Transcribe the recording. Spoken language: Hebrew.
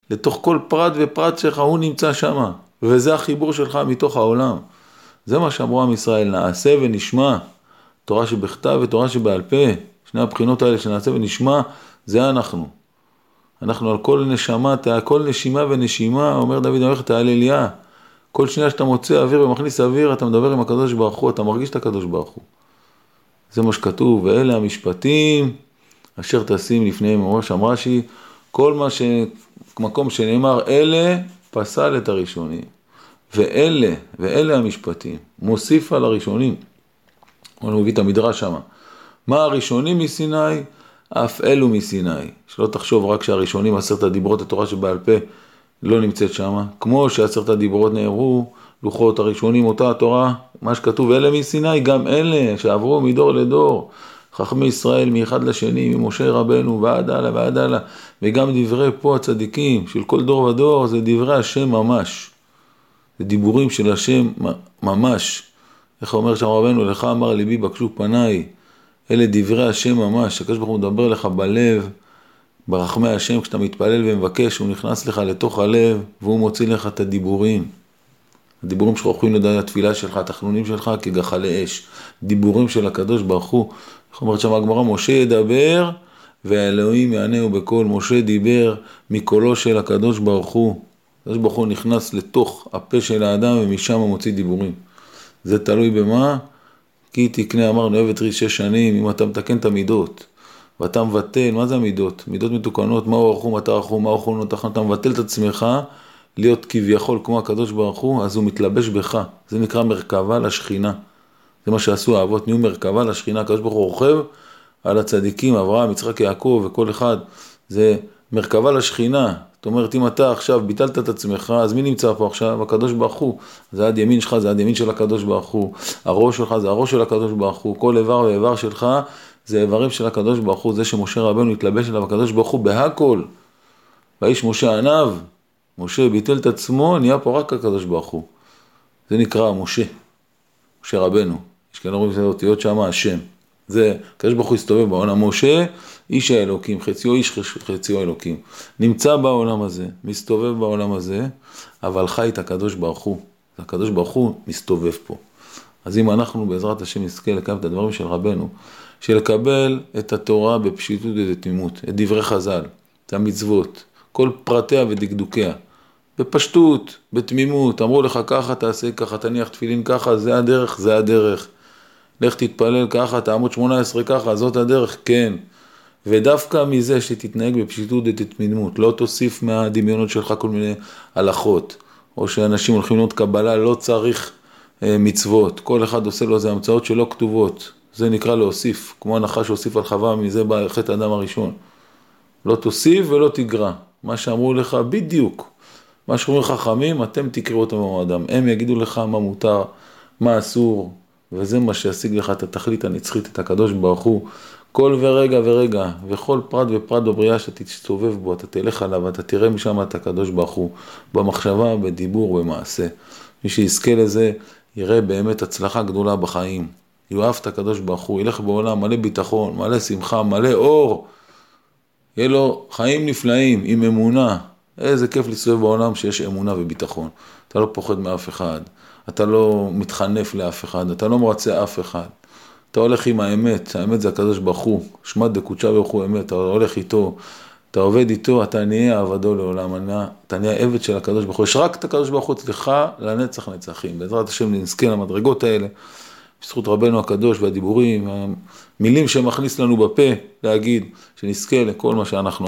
לתוך כל פרט ופרט שלך, הוא נמצא שם, וזה החיבור שלך מתוך העולם. זה מה שאמרו עם ישראל, נעשה ונשמע, תורה שבכתב ותורה שבעל פה, שני הבחינות האלה שנעשה ונשמע, זה אנחנו. אנחנו על כל נשמה, כל נשימה ונשימה, אומר דוד המלך את ההללויה, כל שנייה שאתה מוצא אוויר ומכניס אוויר, אתה מדבר עם הקדוש ברוך הוא, אתה מרגיש את הקדוש ברוך הוא. זה מה שכתוב, ואלה המשפטים, אשר תשים לפניהם, אומר שם רש"י, כל מה מקום שנאמר, אלה פסל את הראשונים. ואלה המשפטים, מוסיף על הראשונים. הוא מביא את המדרש שם. מה הראשונים מסיני? אף אלו מסיני. שלא תחשוב רק שהראשונים 10 הדיברות התורה שבעל פה לא נמצאת שם. כמו ש10 הדיברות נאמרו, לוחות הראשונים אותה התורה, מה שכתוב אלה מסיני, גם אלה שעברו מדור לדור. חכמי ישראל מאחד לשני, ממשה רבנו ועד הלאה ועד הלאה. וגם דברי פה הצדיקים של כל דור ודור, זה דברי השם ממש. זה דיבורים של השם ממש. איך אומר שם רבנו, לך אמר ליבי בקשו פניי. אלה דברי השם ממש. הקדוש ברוך הוא מדבר לך בלב, ברחמי השם, כשאתה מתפלל ומבקש, הוא נכנס לך לתוך הלב, והוא מוציא לך את הדיבורים. הדיבורים שלך הולכים לדעת התפילה שלך, התחנונים שלך כגחלי אש. דיבורים של הקדוש ברוך הוא. איך אומרת שם הגמרא, משה ידבר והאלוהים יענהו בקול. משה דיבר מקולו של הקדוש ברוך הוא. הקדוש ברוך הוא נכנס לתוך הפה של האדם ומשם הוא מוציא דיבורים. זה תלוי במה? כי תקנה, אמרנו, אוהבת ריש 6 שנים, אם אתה מתקן את המידות, ואתה מבטל, מה זה המידות? מידות מתוקנות, מהו הרחום, אתה רחום, מהו רחום, אתה מבטל את עצמך, להיות כביכול כמו הקדוש ברוך הוא, אז הוא מתלבש בך. זה נקרא מרכבה לשכינה. זה מה שעשו האבות, נהיו מרכבה לשכינה. הקדוש ברוך הוא רוכב על הצדיקים, אברהם, יצחק, יעקב וכל אחד. זה מרכבה לשכינה. זאת אומרת, אם אתה עכשיו ביטלת את עצמך, אז מי נמצא פה עכשיו? הקדוש ברוך הוא. זה עד ימין שלך, זה עד ימין של הקדוש ברוך הוא. הראש שלך זה הראש של הקדוש ברוך הוא. כל איבר ואיבר שלך זה איברים של הקדוש ברוך הוא. זה שמשה רבנו התלבש אליו הקדוש ברוך הוא בהכל. והאיש משה עניו. משה ביטל את עצמו, נהיה פה רק הקדוש ברוך הוא. זה נקרא משה. משה רבנו. יש כאלה רואים שזה אותיות שם, השם. זה, הקדוש ברוך הוא הסתובב בעולם. משה, איש האלוקים, חציו איש, חציו אלוקים. נמצא בעולם הזה, מסתובב בעולם הזה, אבל חי את הקדוש ברוך הוא. הקדוש ברוך הוא מסתובב פה. אז אם אנחנו בעזרת השם נזכה לקבל את הדברים של רבנו, שלקבל את התורה בפשיטות ובתמימות, את דברי חז"ל, את המצוות, כל פרטיה ודקדוקיה, בפשטות, בתמימות, אמרו לך ככה, תעשה ככה, תניח תפילין ככה, זה הדרך, זה הדרך. לך תתפלל ככה, תעמוד 18 ככה, זאת הדרך, כן. ודווקא מזה שתתנהג בפשיטות ותתמימות, לא תוסיף מהדמיונות שלך כל מיני הלכות, או שאנשים הולכים ללמוד קבלה, לא צריך מצוות, כל אחד עושה לו זה המצאות שלא כתובות, זה נקרא להוסיף, כמו הנחש שהוסיף על חווה, מזה בא חטא האדם הראשון. לא תוסיף ולא תגרע, מה שאמרו לך בדיוק, מה שאומרים חכמים, אתם תקראו אותם במועדם, הם יגידו לך מה מותר, מה אסור, וזה מה שישיג לך את התכלית הנצחית, את הקדוש ברוך הוא, כל ורגע ורגע, וכל פרט ופרט בבריאה שאתה תסתובב בו, אתה תלך עליו, אתה תראה משם את הקדוש ברוך הוא, במחשבה, בדיבור, במעשה. מי שיזכה לזה, יראה באמת הצלחה גדולה בחיים. יאהב את הקדוש ברוך הוא, ילך בעולם מלא ביטחון, מלא שמחה, מלא אור. יהיה לו חיים נפלאים, עם אמונה. איזה כיף להסתובב בעולם שיש אמונה וביטחון. אתה לא פוחד מאף אחד, אתה לא מתחנף לאף אחד, אתה לא מרצה אף אחד. אתה הולך עם האמת, האמת זה הקדוש ברוך הוא, שמד דקודשה ברוך הוא אמת, אתה הולך איתו, אתה עובד איתו, אתה נהיה עבדו לעולם, אתה נהיה עבד של הקדוש ברוך הוא, יש רק את הקדוש ברוך הוא אצלך לנצח נצחים, בעזרת השם נזכה למדרגות האלה, בזכות רבנו הקדוש והדיבורים, המילים שמכניס לנו בפה להגיד, שנזכה לכל מה שאנחנו